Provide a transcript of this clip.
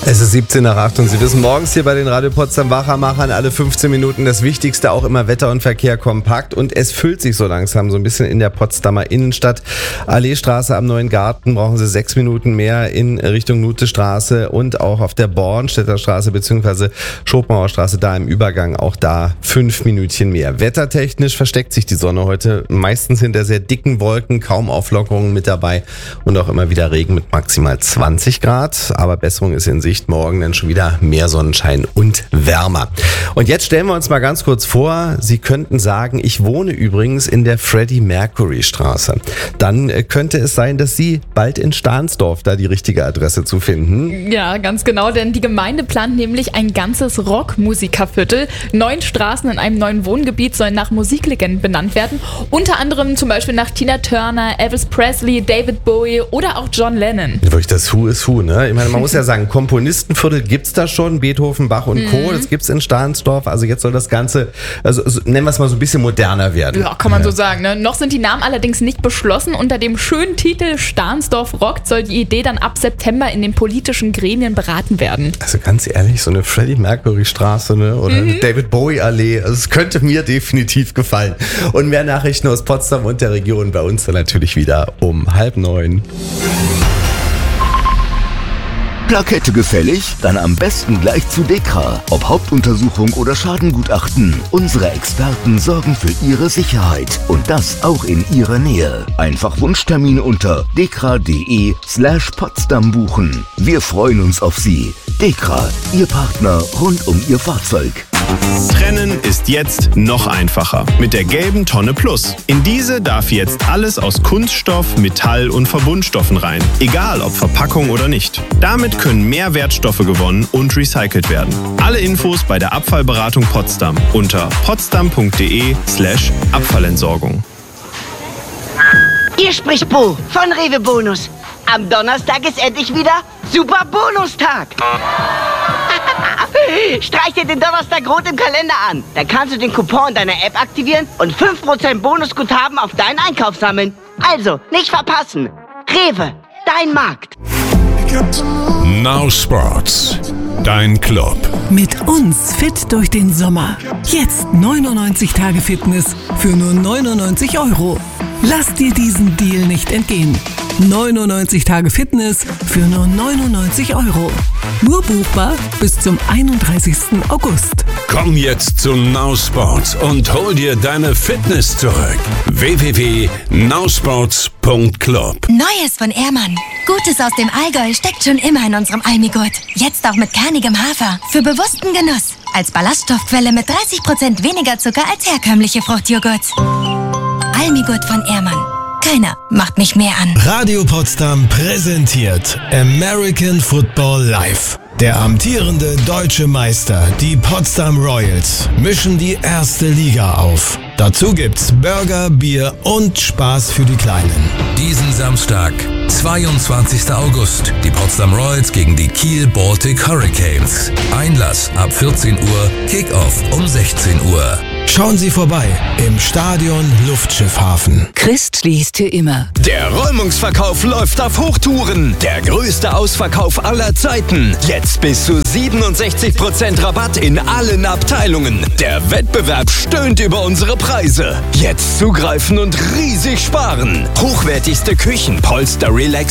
Es ist 17 nach 8 und Sie wissen, morgens hier bei den Radio Potsdam Wachermachern alle 15 Minuten das Wichtigste, auch immer Wetter und Verkehr kompakt. Und es füllt sich so langsam so ein bisschen in der Potsdamer Innenstadt. Alleestraße am Neuen Garten brauchen Sie 6 Minuten mehr in Richtung Nutestraße und auch auf der Bornstädter Straße bzw. Schopenhauerstraße da im Übergang auch da 5 Minütchen mehr. Wettertechnisch versteckt sich die Sonne heute meistens hinter sehr dicken Wolken, kaum Auflockerungen mit dabei und auch immer wieder Regen mit maximal 20 Grad. Aber Besserung ist in Sicht. Morgen dann schon wieder mehr Sonnenschein und wärmer. Und jetzt stellen wir uns mal ganz kurz vor, Sie könnten sagen, ich wohne übrigens in der Freddie Mercury Straße. Dann könnte es sein, dass Sie bald in Stahnsdorf da die richtige Adresse zu finden. Ja, ganz genau, denn die Gemeinde plant nämlich ein ganzes Rockmusikerviertel. 9 Straßen in einem neuen Wohngebiet sollen nach Musiklegenden benannt werden. Unter anderem zum Beispiel nach Tina Turner, Elvis Presley, David Bowie oder auch John Lennon. Wirklich, das Who is Who, ne? Ich meine, man muss ja sagen, Komponistenviertel gibt's da schon, Beethoven, Bach und Co., das gibt's in Stahnsdorf, also jetzt soll das Ganze, also nennen wir es mal so ein bisschen moderner werden. Ja, kann man so sagen, ne? Noch sind die Namen allerdings nicht beschlossen. Unter dem schönen Titel Stahnsdorf rockt soll die Idee dann ab September in den politischen Gremien beraten werden. Also ganz ehrlich, so eine Freddie Mercury Straße, ne? Oder eine David Bowie Allee, also es könnte mir definitiv gefallen. Und mehr Nachrichten aus Potsdam und der Region bei uns dann natürlich wieder um 8:30. Plakette gefällig? Dann am besten gleich zu DEKRA. Ob Hauptuntersuchung oder Schadengutachten. Unsere Experten sorgen für Ihre Sicherheit. Und das auch in Ihrer Nähe. Einfach Wunschtermine unter dekra.de/Potsdam buchen. Wir freuen uns auf Sie. DEKRA, Ihr Partner rund um Ihr Fahrzeug. Trennen ist jetzt noch einfacher mit der gelben Tonne Plus. In diese darf jetzt alles aus Kunststoff, Metall und Verbundstoffen rein. Egal ob Verpackung oder nicht. Damit können mehr Wertstoffe gewonnen und recycelt werden. Alle Infos bei der Abfallberatung Potsdam unter potsdam.de/Abfallentsorgung. Hier spricht Bo von Rewe Bonus. Am Donnerstag ist endlich wieder Super Bonustag. Streich dir den Donnerstag rot im Kalender an. Dann kannst du den Coupon deiner App aktivieren und 5% Bonusguthaben auf deinen Einkauf sammeln. Also, nicht verpassen. Rewe, dein Markt. Now Sports, dein Club. Mit uns fit durch den Sommer. Jetzt 99 Tage Fitness für nur 99 €. Lass dir diesen Deal nicht entgehen. 99 Tage Fitness für nur 99 €. Nur buchbar bis zum 31. August. Komm jetzt zu Now Sports und hol dir deine Fitness zurück. www.nowsports.club. Neues von Ehrmann. Gutes aus dem Allgäu steckt schon immer in unserem Almigurt. Jetzt auch mit kernigem Hafer. Für bewussten Genuss. Als Ballaststoffquelle mit 30% weniger Zucker als herkömmliche Fruchtjoghurt. Almigurt von Ehrmann. Keiner macht mich mehr an. Radio Potsdam präsentiert American Football Live. Der amtierende deutsche Meister, die Potsdam Royals, mischen die erste Liga auf. Dazu gibt's Burger, Bier und Spaß für die Kleinen. Diesen Samstag, 22. August, die Potsdam Royals gegen die Kiel Baltic Hurricanes. Einlass ab 14 Uhr, Kickoff um 16 Uhr. Schauen Sie vorbei im Stadion Luftschiffhafen. Christ liest hier immer. Der Räumungsverkauf läuft auf Hochtouren. Der größte Ausverkauf aller Zeiten. Jetzt bis zu 67% Rabatt in allen Abteilungen. Der Wettbewerb stöhnt über unsere Preise. Jetzt zugreifen und riesig sparen. Hochwertigste Küchen, Polster, Relax